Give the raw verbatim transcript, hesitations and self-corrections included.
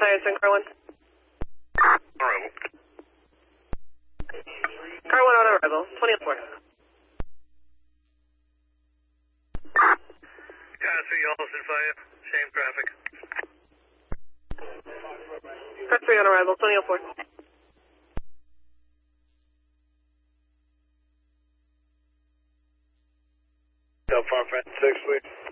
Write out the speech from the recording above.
Ryerson, car one. Arrival. Car one on arrival, twenty oh four. Yeah, three Austin Fire, same traffic. Car three on arrival, twenty oh four. So far, friend, six, please.